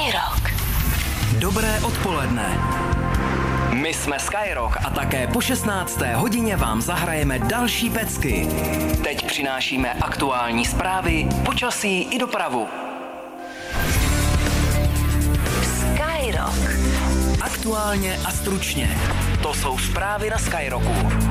Skyrock. Dobré odpoledne. My jsme Skyrock a také po 16. hodině vám zahrajeme další pecky. Teď přinášíme aktuální zprávy, počasí i dopravu. Skyrock. Aktuálně a stručně. To jsou zprávy na Skyrocku.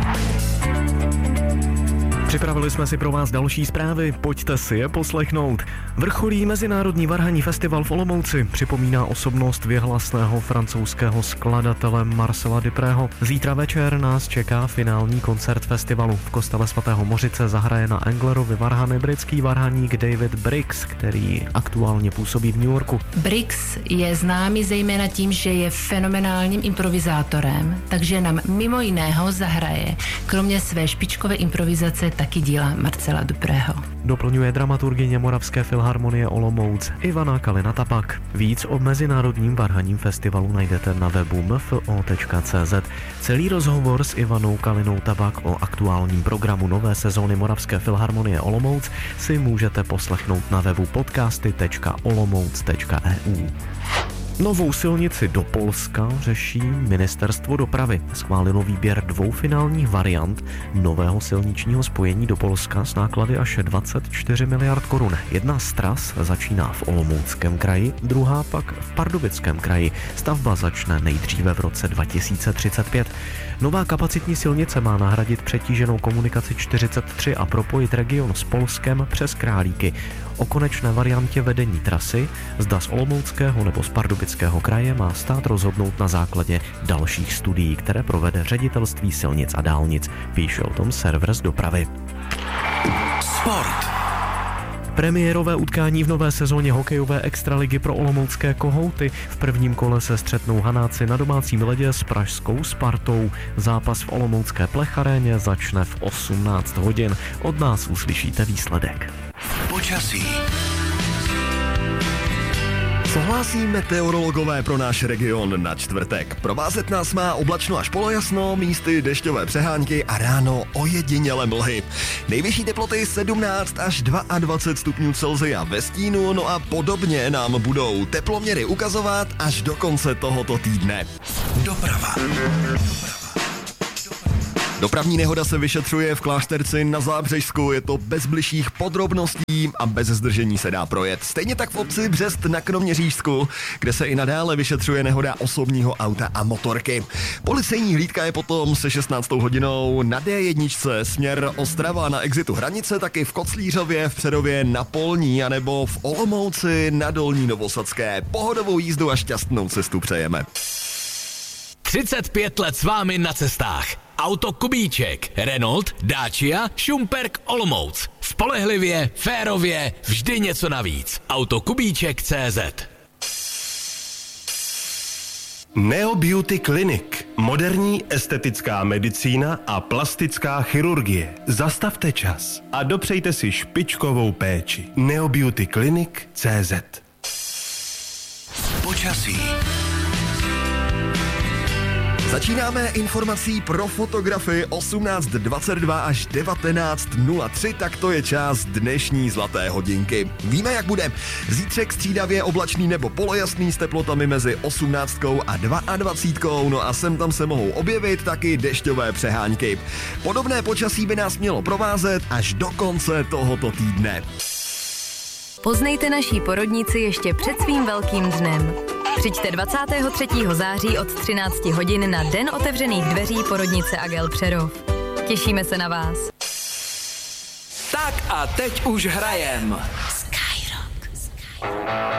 Připravili jsme si pro vás další zprávy, pojďte si je poslechnout. Vrcholí Mezinárodní varhanní festival v Olomouci, připomíná osobnost věhlasného francouzského skladatele Marcela Duprého. Zítra večer nás čeká finální koncert festivalu. V kostele svatého Mořice zahraje na Englerovy varhany britský varhaník David Briggs, který aktuálně působí v New Yorku. Briggs je známý zejména tím, že je fenomenálním improvizátorem, takže nám mimo jiného zahraje, kromě své špičkové improvizace, taky díla Marcela Duprého. Doplňuje dramaturgyně Moravské filharmonie Olomouc Ivana Kalina-Tapak. Víc o Mezinárodním varhanním festivalu najdete na webu mfo.cz. Celý rozhovor s Ivanou Kalinou-Tapak o aktuálním programu nové sezóny Moravské filharmonie Olomouc si můžete poslechnout na webu podcasty.olomouc.eu. Novou silnici do Polska řeší Ministerstvo dopravy. Schválilo výběr 2 finálních variant nového silničního spojení do Polska s náklady až 24 miliard korun. Jedna z tras začíná v Olomouckém kraji, druhá pak v Pardubickém kraji. Stavba začne nejdříve v roce 2035. Nová kapacitní silnice má nahradit přetíženou komunikaci 43 a propojit region s Polskem přes Králíky. O konečné variantě vedení trasy, zda z Olomouckého nebo z Pardubického kraje, má stát rozhodnout na základě dalších studií, které provede Ředitelství silnic a dálnic. Píše o tom server z dopravy. Sport. Premiérové utkání v nové sezóně hokejové extraligy pro olomoucké kohouty. V prvním kole se střetnou Hanáci na domácím ledě s pražskou Spartou. Zápas v olomoucké plecharéně začne v 18 hodin. Od nás uslyšíte výsledek. Počasí. Co hlásí meteorologové pro náš region na čtvrtek? Provázet nás má oblačno až polojasno, místy dešťové přehánky a ráno ojedinělé mlhy. Nejvyšší teploty 17 až 22 stupňů Celsia ve stínu, no a podobně nám budou teploměry ukazovat až do konce tohoto týdne. Doprava. Dopravní nehoda se vyšetřuje v Klášterci na Zábřežsku, je to bez bližších podrobností a bez zdržení se dá projet. Stejně tak v obci Břest na Kroměřížsku, kde se i nadále vyšetřuje nehoda osobního auta a motorky. Policejní hlídka je potom se 16. hodinou na D1 směr Ostrava na exitu Hranice, taky v Koclířově, v Přerově na Polní anebo v Olomouci na Dolní Novosadské. Pohodovou jízdu a šťastnou cestu přejeme. 35 let s vámi na cestách. Auto Kubíček, Renault, Dacia, Šumperk, Olomouc. Spolehlivě, férově, vždy něco navíc. Autokubíček.cz. Neo Beauty Clinic. Moderní estetická medicína a plastická chirurgie. Zastavte čas a dopřejte si špičkovou péči. neobeautyclinic.cz. Počasí. Začínáme informací pro fotografy 18:22 až 19:03, tak to je čas dnešní zlaté hodinky. Víme, jak bude. Zítřek střídavě oblačný nebo polojasný s teplotami mezi 18 a 22, no a sem tam se mohou objevit taky dešťové přehánky. Podobné počasí by nás mělo provázet až do konce tohoto týdne. Poznejte naší porodnici ještě před svým velkým dnem. Přijďte 23. září od 13 hodin na Den otevřených dveří porodnice Agel Přerov. Těšíme se na vás. Tak a teď už hrajem. Skyrock.